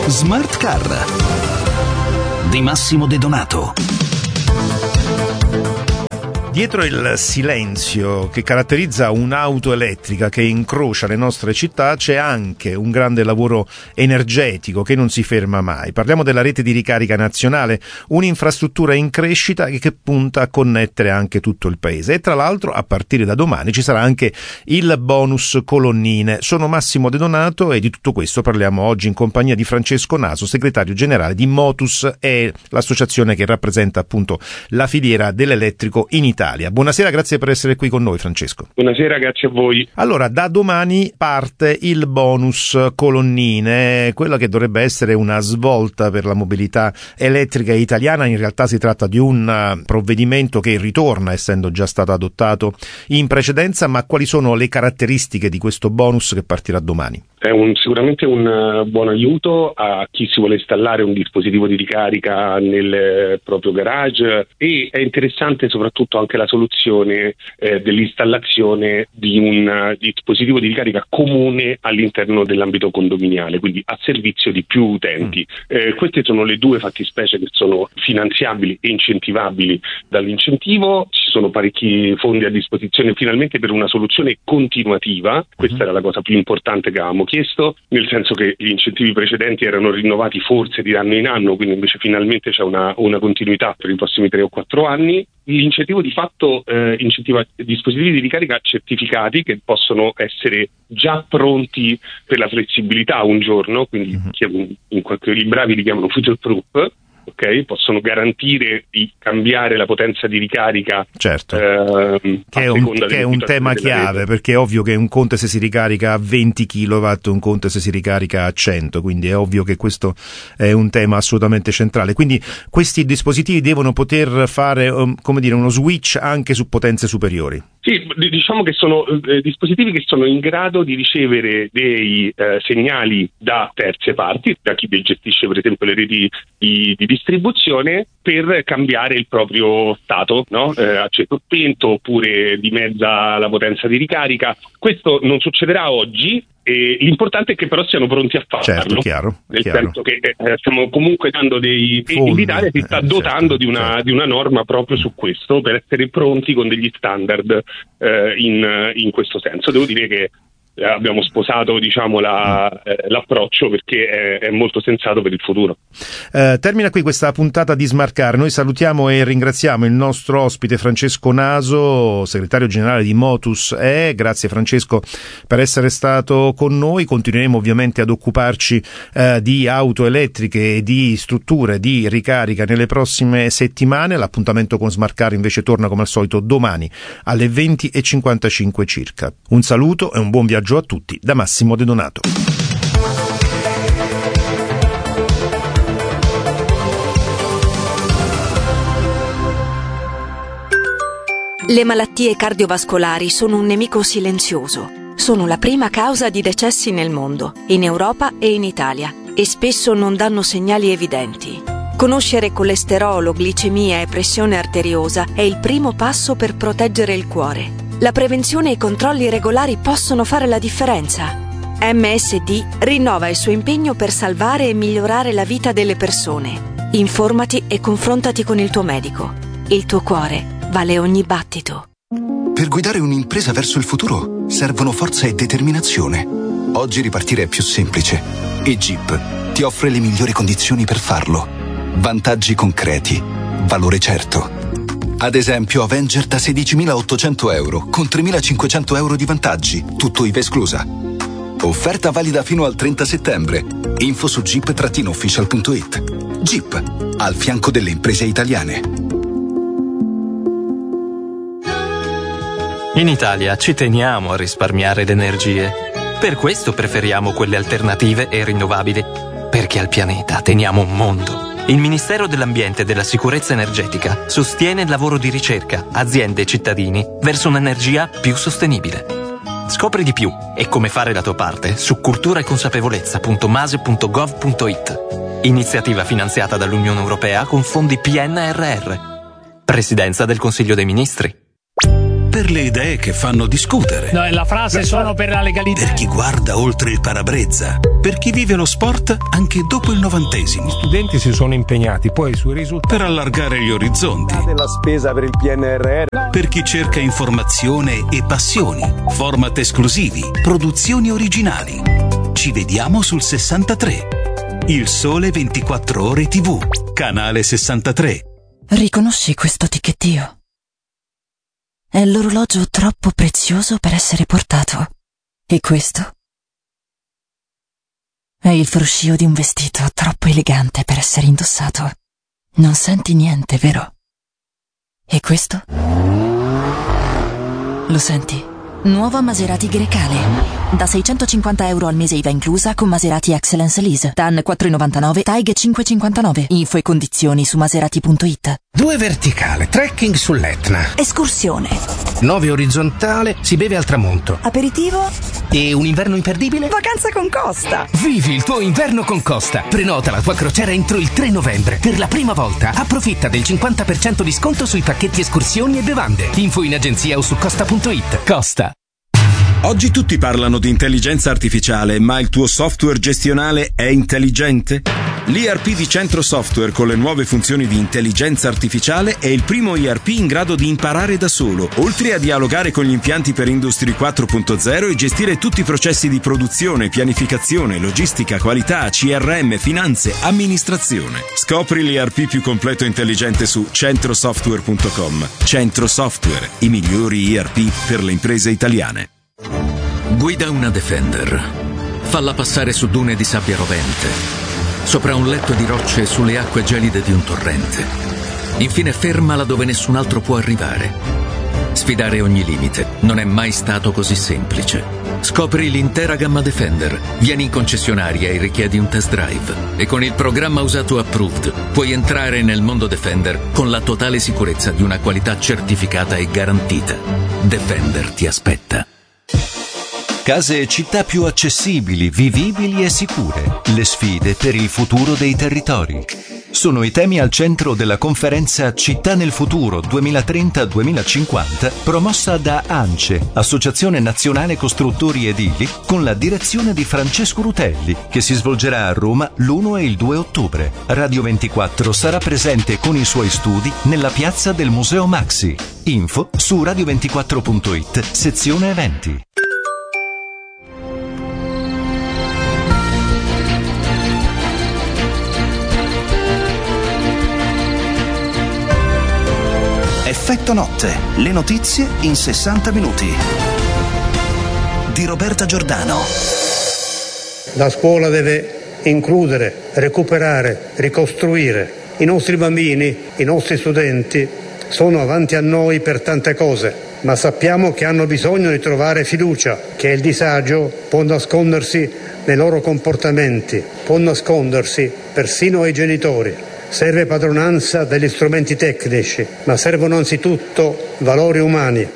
Smart Car di Massimo De Donato. Dietro il silenzio che caratterizza un'auto elettrica che incrocia le nostre città c'è anche un grande lavoro energetico che non si ferma mai. Parliamo della rete di ricarica nazionale, un'infrastruttura in crescita che punta a connettere anche tutto il paese. E tra l'altro a partire da domani ci sarà anche il bonus colonnine. Sono Massimo De Donato e di tutto questo parliamo oggi in compagnia di Francesco Naso, segretario generale di Motus, è l'associazione che rappresenta appunto la filiera dell'elettrico in Italia. Buonasera, grazie per essere qui con noi, Francesco. Buonasera, grazie a voi. Allora, da domani parte il bonus colonnine, quella che dovrebbe essere una svolta per la mobilità elettrica italiana. In realtà si tratta di un provvedimento che ritorna, essendo già stato adottato in precedenza, ma quali sono le caratteristiche di questo bonus che partirà domani? È sicuramente un buon aiuto a chi si vuole installare un dispositivo di ricarica nel proprio garage, e è interessante soprattutto anche la soluzione dell'installazione di un dispositivo di ricarica comune all'interno dell'ambito condominiale, quindi a servizio di più utenti. Queste sono le due fattispecie che sono finanziabili e incentivabili dall'incentivo. Ci sono parecchi fondi a disposizione finalmente per una soluzione continuativa. Questa era la cosa più importante che avevamo chiesto, nel senso che gli incentivi precedenti erano rinnovati forse di anno in anno, quindi invece finalmente c'è una continuità per i prossimi 3 o 4 anni. L'incentivo di fatto incentiva dispositivi di ricarica certificati che possono essere già pronti per la flessibilità un giorno, quindi i bravi li chiamano future proof. Ok, possono garantire di cambiare la potenza di ricarica. Certo, che è un tema chiave, perché è ovvio che un conto se si ricarica a 20 kW, un conto se si ricarica a 100, quindi è ovvio che questo è un tema assolutamente centrale. Quindi questi dispositivi devono poter fare, uno switch anche su potenze superiori. Sì, diciamo che sono dispositivi che sono in grado di ricevere dei segnali da terze parti, da chi gestisce per esempio le reti di distribuzione, per cambiare il proprio stato, no? Acceso o spento, oppure dimezza la potenza di ricarica. Questo non succederà oggi. L'importante è che però siano pronti a farlo. Certo, chiaro. Senso che stiamo comunque dando dei fondi. L'Italia si sta dotando di una norma proprio su questo, per essere pronti con degli standard in questo senso. Devo dire che abbiamo sposato l'approccio, perché è molto sensato per il futuro. Termina qui questa puntata di Smart Car. Noi salutiamo e ringraziamo il nostro ospite Francesco Naso, segretario generale di Motus. Grazie Francesco per essere stato con noi. Continueremo ovviamente ad occuparci di auto elettriche e di strutture di ricarica nelle prossime settimane. L'appuntamento con Smart Car invece torna come al solito domani alle 20:55 circa. Un saluto e un buon viaggio a tutti da Massimo De Donato. Le malattie cardiovascolari sono un nemico silenzioso. Sono la prima causa di decessi nel mondo, in Europa e in Italia, e spesso non danno segnali evidenti. Conoscere colesterolo, glicemia e pressione arteriosa è il primo passo per proteggere il cuore. La prevenzione e i controlli regolari possono fare la differenza. MSD rinnova il suo impegno per salvare e migliorare la vita delle persone. Informati e confrontati con il tuo medico. Il tuo cuore vale ogni battito. Per guidare un'impresa verso il futuro servono forza e determinazione. Oggi ripartire è più semplice e Jeep ti offre le migliori condizioni per farlo. Vantaggi concreti, valore certo. Ad esempio Avenger da 16.800 euro con 3.500 euro di vantaggi, tutto IVA esclusa. Offerta valida fino al 30 settembre. Info su jeep-official.it. Jeep, al fianco delle imprese italiane. In Italia ci teniamo a risparmiare le energie. Per questo preferiamo quelle alternative e rinnovabili. Perché al pianeta teniamo un mondo. Il Ministero dell'Ambiente e della Sicurezza Energetica sostiene il lavoro di ricerca, aziende e cittadini verso un'energia più sostenibile. Scopri di più e come fare la tua parte su culturaeconsapevolezza.mase.gov.it. Iniziativa finanziata dall'Unione Europea con fondi PNRR. Presidenza del Consiglio dei Ministri. Per per le idee che fanno discutere. No, la frase sono per la legalità. Per chi guarda oltre il parabrezza. Per chi vive lo sport anche dopo il 90°. Gli studenti si sono impegnati poi sui risultati. Per allargare gli orizzonti. Della spesa per il PNRR. Per chi cerca informazione e passioni. Format esclusivi. Produzioni originali. Ci vediamo sul 63. Il Sole 24 Ore TV. Canale 63. Riconosci questo ticchettio? È l'orologio troppo prezioso per essere portato. E questo? È il fruscio di un vestito troppo elegante per essere indossato. Non senti niente, vero? E questo? Lo senti? Nuova Maserati Grecale. Da €650 al mese IVA inclusa con Maserati Excellence Lease. TAN 4,99, TAIG 5,59. Info e condizioni su maserati.it. 2 verticale, trekking sull'Etna. Escursione. 9 orizzontale, si beve al tramonto. Aperitivo. E un inverno imperdibile? Vacanza con Costa. Vivi il tuo inverno con Costa. Prenota la tua crociera entro il 3 novembre. Per la prima volta approfitta del 50% di sconto sui pacchetti escursioni e bevande. Info in agenzia o su costa.it. Costa. Oggi tutti parlano di intelligenza artificiale, ma il tuo software gestionale è intelligente? L'ERP di Centro Software con le nuove funzioni di intelligenza artificiale è il primo ERP in grado di imparare da solo, oltre a dialogare con gli impianti per Industry 4.0 e gestire tutti i processi di produzione, pianificazione, logistica, qualità, CRM, finanze, amministrazione. Scopri l'ERP più completo e intelligente su centrosoftware.com. Centro Software, i migliori ERP per le imprese italiane. Guida una Defender. Falla passare su dune di sabbia rovente, sopra un letto di rocce sulle acque gelide di un torrente. Infine fermala dove nessun altro può arrivare. Sfidare ogni limite non è mai stato così semplice. Scopri l'intera gamma Defender. Vieni in concessionaria e richiedi un test drive. E con il programma usato Approved puoi entrare nel mondo Defender con la totale sicurezza di una qualità certificata e garantita. Defender ti aspetta. Case e città più accessibili, vivibili e sicure. Le sfide per il futuro dei territori. Sono i temi al centro della conferenza Città nel futuro 2030-2050, promossa da ANCE, Associazione Nazionale Costruttori Edili, con la direzione di Francesco Rutelli, che si svolgerà a Roma l'1 e il 2 ottobre. Radio 24 sarà presente con i suoi studi nella piazza del Museo Maxi. Info su radio24.it, sezione eventi. Effetto notte, le notizie in 60 minuti. Di Roberta Giordano. La scuola deve includere, recuperare, ricostruire. I nostri bambini, i nostri studenti sono avanti a noi per tante cose, ma sappiamo che hanno bisogno di trovare fiducia, che il disagio può nascondersi nei loro comportamenti, può nascondersi persino ai genitori. Serve padronanza degli strumenti tecnici, ma servono anzitutto valori umani.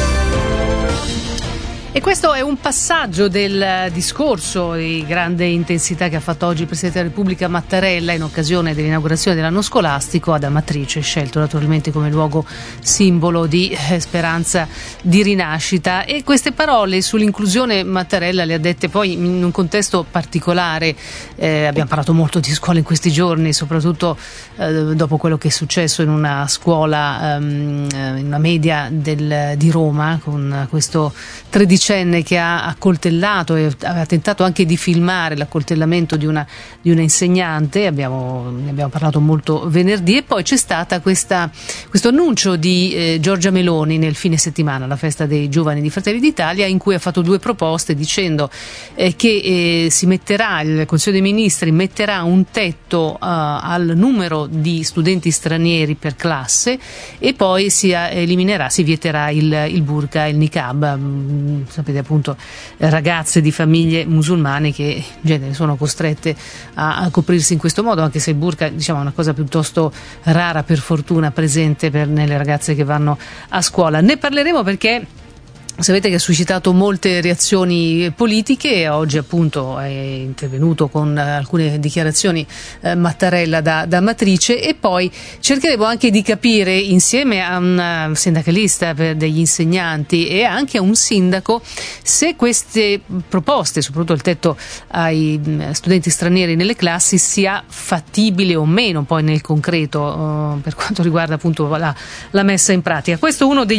E questo è un passaggio del discorso di grande intensità che ha fatto oggi il Presidente della Repubblica Mattarella in occasione dell'inaugurazione dell'anno scolastico ad Amatrice, scelto naturalmente come luogo simbolo di speranza di rinascita. E queste parole sull'inclusione Mattarella le ha dette poi in un contesto particolare. Abbiamo parlato molto di scuola in questi giorni, soprattutto dopo quello che è successo in una scuola, in una media di Roma, con questo 13enne che ha accoltellato e aveva tentato anche di filmare l'accoltellamento di una insegnante. Ne abbiamo parlato molto venerdì. E poi c'è stata questo annuncio di Giorgia Meloni nel fine settimana, alla festa dei giovani di Fratelli d'Italia, in cui ha fatto 2 proposte dicendo che il Consiglio dei Ministri metterà un tetto al numero di studenti stranieri per classe e poi si vieterà il burqa e il niqab. Sapete appunto ragazze di famiglie musulmane che in genere sono costrette a coprirsi in questo modo, anche se il burqa è una cosa piuttosto rara, per fortuna presente nelle ragazze che vanno a scuola. Ne parleremo perché Sapete che ha suscitato molte reazioni politiche. Oggi appunto è intervenuto con alcune dichiarazioni Mattarella da Amatrice, e poi cercheremo anche di capire, insieme a un sindacalista degli insegnanti e anche a un sindaco, se queste proposte, soprattutto il tetto ai studenti stranieri nelle classi, sia fattibile o meno poi nel concreto per quanto riguarda appunto la messa in pratica. Questo è uno degli